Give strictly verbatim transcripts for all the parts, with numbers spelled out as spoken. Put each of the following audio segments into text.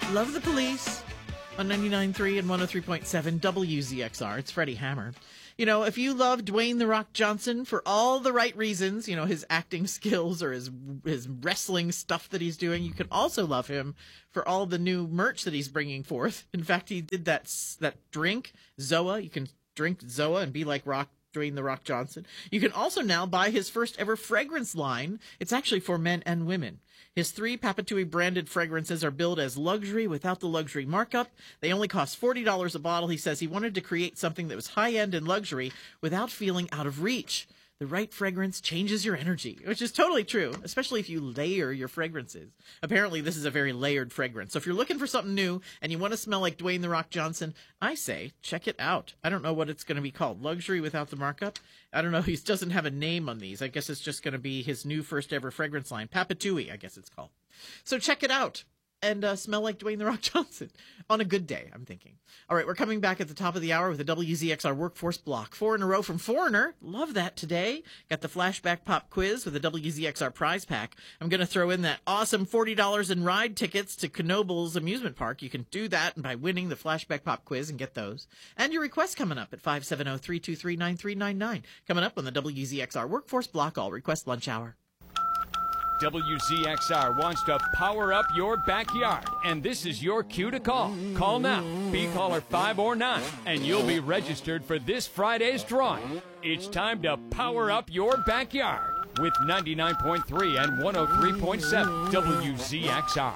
Love the Police on ninety-nine point three and one oh three point seven W Z X R. It's Freddie Hammer. You know, if you love Dwayne The Rock Johnson for all the right reasons, you know, his acting skills or his his wrestling stuff that he's doing, you can also love him for all the new merch that he's bringing forth. In fact, he did that that drink, Zoa. You can drink Zoa and be like Rock Dwayne The Rock Johnson. You can also now buy his first ever fragrance line. It's actually for men and women. His three Papatui branded fragrances are billed as luxury without the luxury markup. They only cost forty dollars a bottle. He says he wanted to create something that was high-end and luxury without feeling out of reach. The right fragrance changes your energy, which is totally true, especially if you layer your fragrances. Apparently, this is a very layered fragrance. So if you're looking for something new and you want to smell like Dwayne The Rock Johnson, I say check it out. I don't know what it's going to be called. Luxury without the markup? I don't know. He doesn't have a name on these. I guess it's just going to be his new first ever fragrance line. Papatui, I guess it's called. So check it out. And uh, smell like Dwayne The Rock Johnson on a good day, I'm thinking. All right, we're coming back at the top of the hour with a W Z X R Workforce Block. Four in a row from Foreigner. Love that today. Got the Flashback Pop Quiz with a W Z X R prize pack. I'm going to throw in that awesome forty dollars in ride tickets to Knoebels Amusement Park. You can do that by winning the Flashback Pop Quiz and get those. And your request coming up at five seven zero, three two three, nine three nine nine. Coming up on the W Z X R Workforce Block All Request Lunch Hour. W Z X R wants to power up your backyard, and this is your cue to call. Call now, be caller five or nine, and you'll be registered for this Friday's drawing. It's time to power up your backyard with ninety-nine point three and one oh three point seven W Z X R.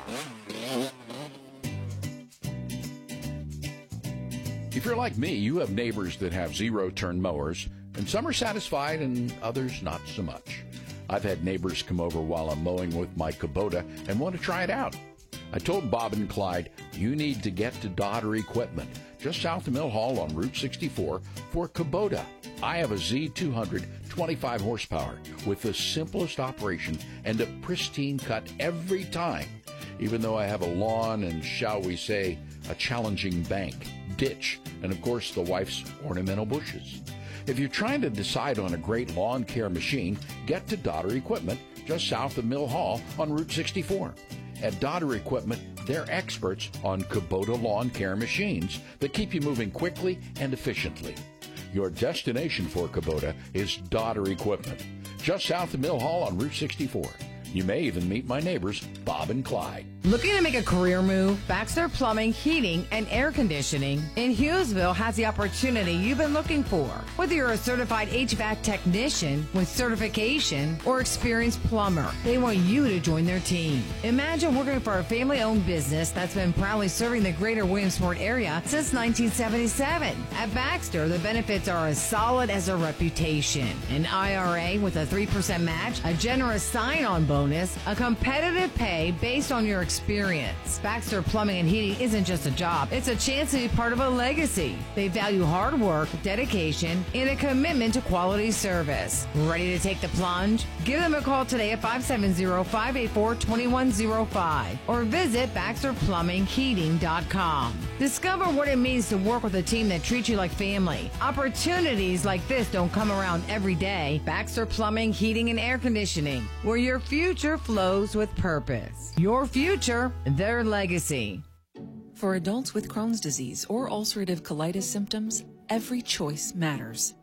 If you're like me, you have neighbors that have zero-turn mowers, and some are satisfied and others not so much. I've had neighbors come over while I'm mowing with my Kubota and want to try it out. I told Bob and Clyde, you need to get to Dodder Equipment, just south of Mill Hall on Route sixty-four, for Kubota. I have a Z two hundred, twenty-five horsepower, with the simplest operation and a pristine cut every time, even though I have a lawn and, shall we say, a challenging bank, ditch, and of course the wife's ornamental bushes. If you're trying to decide on a great lawn care machine, get to Dodder Equipment, just south of Mill Hall on Route sixty-four. At Dodder Equipment, they're experts on Kubota lawn care machines that keep you moving quickly and efficiently. Your destination for Kubota is Dodder Equipment, just south of Mill Hall on Route sixty-four. You may even meet my neighbors, Bob and Clyde. Looking to make a career move? Baxter Plumbing, Heating, and Air Conditioning in Hughesville has the opportunity you've been looking for. Whether you're a certified H V A C technician with certification or experienced plumber, they want you to join their team. Imagine working for a family-owned business that's been proudly serving the greater Williamsport area since nineteen seventy-seven. At Baxter, the benefits are as solid as a reputation. An I R A with a three percent match, a generous sign-on bonus, a competitive pay based on your experience. Baxter Plumbing and Heating isn't just a job, it's a chance to be part of a legacy. They value hard work, dedication, and a commitment to quality service. Ready to take the plunge? Give them a call today at five seven zero, five eight four, two one zero five or visit Baxter Plumbing Heating dot com. Discover what it means to work with a team that treats you like family. Opportunities like this don't come around every day. Baxter Plumbing, Heating, and Air Conditioning, where your future flows with purpose. Your future, their legacy. For adults with Crohn's disease or ulcerative colitis symptoms, every choice matters.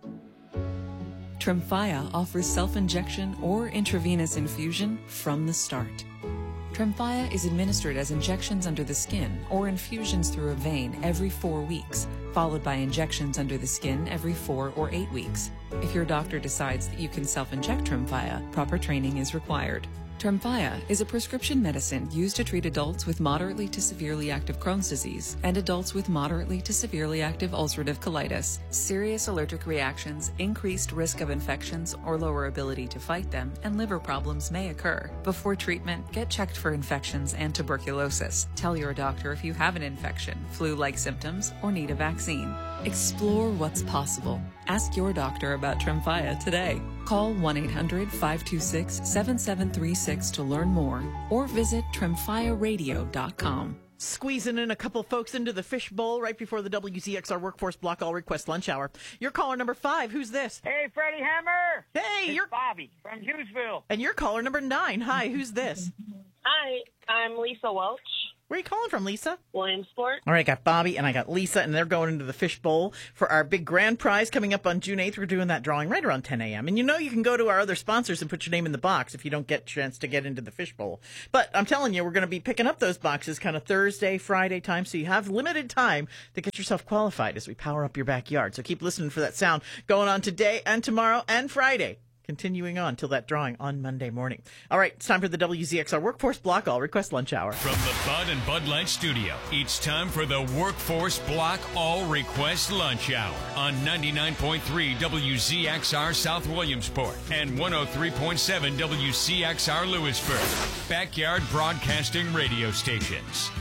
Tremfya offers self-injection or intravenous infusion from the start. Tremfya is administered as injections under the skin or infusions through a vein every four weeks, followed by injections under the skin every four or eight weeks. If your doctor decides that you can self-inject Tremfya, proper training is required. Tremfya is a prescription medicine used to treat adults with moderately to severely active Crohn's disease and adults with moderately to severely active ulcerative colitis. Serious allergic reactions, increased risk of infections or lower ability to fight them, and liver problems may occur. Before treatment, get checked for infections and tuberculosis. Tell your doctor if you have an infection, flu-like symptoms, or need a vaccine. Explore what's possible. Ask your doctor about Tremfya today. Call one eight hundred, five two six, seven seven three six to learn more or visit tremfya radio dot com. Squeezing in a couple folks into the fishbowl right before the W Z X R Workforce Block All Request Lunch Hour. You're caller number five. Who's this? Hey, Freddie Hammer. Hey, it's you're Bobby from Hughesville. And you're caller number nine. Hi, who's this? Hi, I'm Lisa Welch. Where are you calling from, Lisa? Williamsport. All right, I got Bobby and I got Lisa, and they're going into the Fish Bowl for our big grand prize coming up on June eighth. We're doing that drawing right around ten a.m. And you know you can go to our other sponsors and put your name in the box if you don't get a chance to get into the Fish Bowl. But I'm telling you, we're going to be picking up those boxes kind of Thursday, Friday time, so you have limited time to get yourself qualified as we power up your backyard. So keep listening for that sound going on today and tomorrow and Friday. Continuing on till that drawing on Monday morning. All right, it's time for the W Z X R Workforce Block All Request Lunch Hour. From the Bud and Bud Light Studio, it's time for the Workforce Block All Request Lunch Hour on ninety-nine point three W Z X R South Williamsport and one oh three point seven W C X R Lewisburg. Backyard Broadcasting Radio Stations.